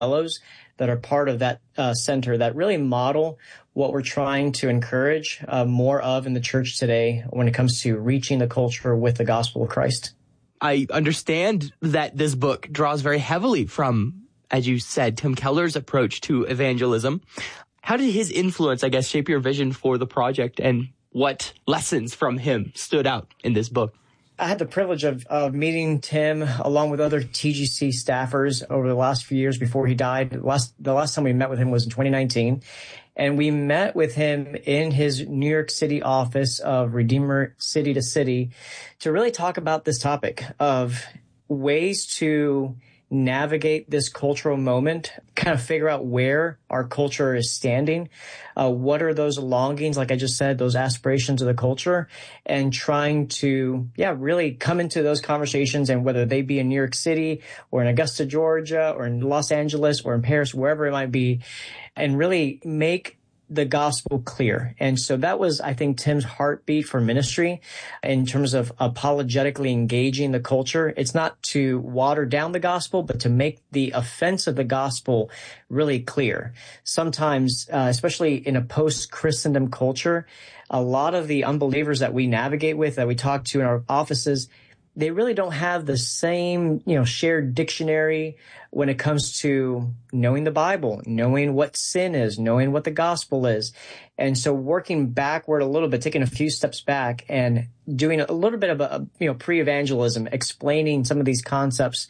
fellows that are part of that center that really model what we're trying to encourage more of in the church today when it comes to reaching the culture with the gospel of Christ. I understand that this book draws very heavily from, as you said, Tim Keller's approach to evangelism. How did his influence, I guess, shape your vision for the project, and what lessons from him stood out in this book? I had the privilege of meeting Tim along with other TGC staffers over the last few years before he died. The last time we met with him was in 2019. And we met with him in his New York City office of Redeemer City to City to really talk about this topic of ways to navigate this cultural moment, kind of figure out where our culture is standing. What are those longings, like I just said, those aspirations of the culture, and trying to, really come into those conversations, and whether they be in New York City or in Augusta, Georgia, or in Los Angeles or in Paris, wherever it might be, and really make the gospel clear. And so that was, I think, Tim's heartbeat for ministry in terms of apologetically engaging the culture. It's not to water down the gospel, but to make the offense of the gospel really clear. Sometimes, especially in a post-Christendom culture, a lot of the unbelievers that we navigate with, that we talk to in our offices, they really don't have the same, shared dictionary when it comes to knowing the Bible, knowing what sin is, knowing what the gospel is. And so working backward a little bit, taking a few steps back and doing a little bit of a, pre-evangelism, explaining some of these concepts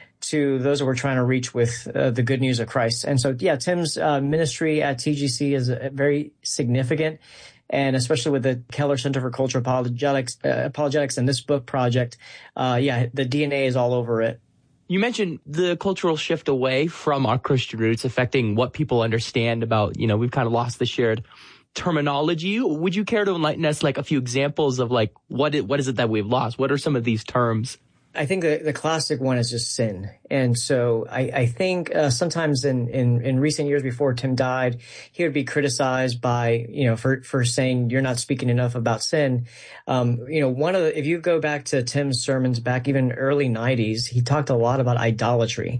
to those that we're trying to reach with the good news of Christ. And so, Tim's ministry at TGC is very significant. And especially with the Keller Center for Cultural Apologetics and this book project, the DNA is all over it. You mentioned the cultural shift away from our Christian roots affecting what people understand about, we've kind of lost the shared terminology. Would you care to enlighten us, like a few examples of like, what is it that we've lost? What are some of these terms? I think the classic one is just sin. And so I think sometimes in recent years before Tim died, he would be criticized by, for saying you're not speaking enough about sin. If you go back to Tim's sermons back even early 90s, he talked a lot about idolatry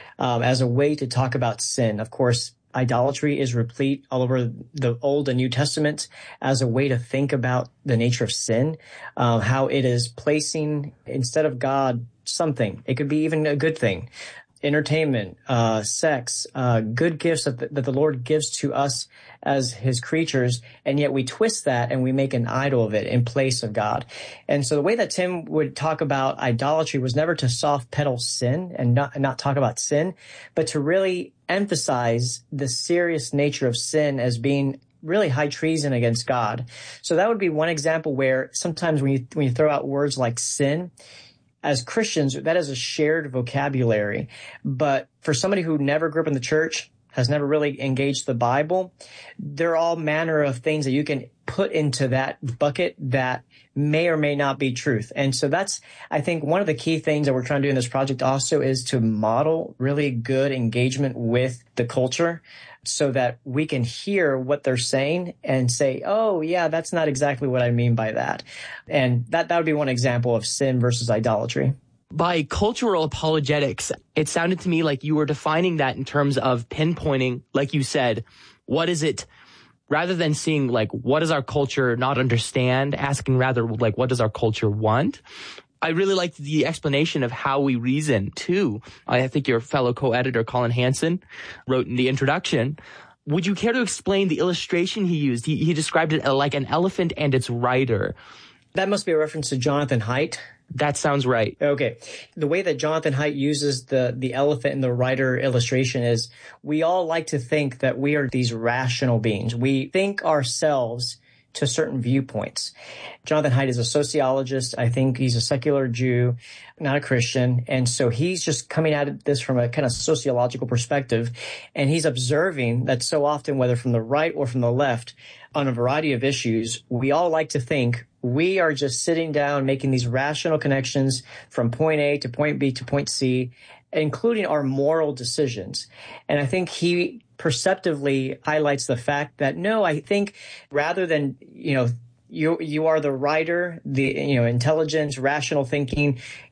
as a way to talk about sin. Of course, idolatry is replete all over the Old and New Testament as a way to think about the nature of sin, how it is placing instead of God something. It could be even a good thing. Entertainment, sex, good gifts that the Lord gives to us as his creatures, and yet we twist that and we make an idol of it in place of God. And so the way that Tim would talk about idolatry was never to soft pedal sin and not talk about sin, but to really emphasize the serious nature of sin as being really high treason against God. So that would be one example where sometimes when you throw out words like sin, as Christians, that is a shared vocabulary. But for somebody who never grew up in the church, has never really engaged the Bible, there are all manner of things that you can put into that bucket that may or may not be truth. And so that's, I think, one of the key things that we're trying to do in this project also is to model really good engagement with the culture so that we can hear what they're saying and say, oh, yeah, that's not exactly what I mean by that. And that would be one example of sin versus idolatry. By cultural apologetics, it sounded to me like you were defining that in terms of pinpointing, like you said, what is it, rather than seeing like, what does our culture not understand, asking rather like, what does our culture want? I really liked the explanation of how we reason too. I think your fellow co-editor, Colin Hansen, wrote in the introduction. Would you care to explain the illustration he used? He described it like an elephant and its rider. That must be a reference to Jonathan Haidt. That sounds right. Okay. The way that Jonathan Haidt uses the elephant and the rider illustration is we all like to think that we are these rational beings. We think ourselves to certain viewpoints. Jonathan Haidt is a sociologist. I think he's a secular Jew, not a Christian. And so he's just coming at this from a kind of sociological perspective. And he's observing that so often, whether from the right or from the left, on a variety of issues, we all like to think we are just sitting down, making these rational connections from point A to point B to point C, including our moral decisions. And I think he perceptively highlights the fact that, no, I think rather than, you are the writer, the, intelligence, rational thinking,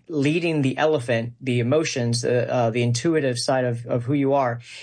leading the elephant, the emotions, the intuitive side of who you are.